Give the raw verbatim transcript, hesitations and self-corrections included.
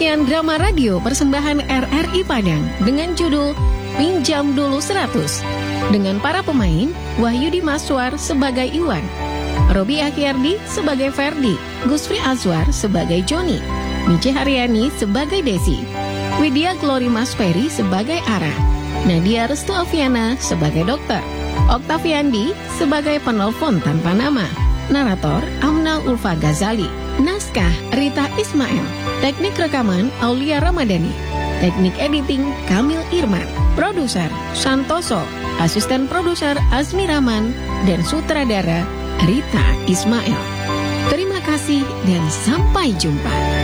Sekian drama radio persembahan R R I Padang dengan judul Pinjam Dulu seratus. Dengan para pemain, Wahyudi Maswar sebagai Iwan, Robi Akhyardi sebagai Ferdi, Gusfri Azwar sebagai Joni, Mice Haryani sebagai Desi, Widya Glory Masperi sebagai Ara, Nadia Restu Oviana sebagai dokter, Oktaviandi sebagai penelpon tanpa nama, narator Amnal Ulfa Ghazali, naskah Rita Ismail, teknik rekaman Aulia Ramadhani, teknik editing Kamil Irman, produser Santoso, asisten produser Azmi Rahman, dan sutradara Rita Ismail. Terima kasih dan sampai jumpa.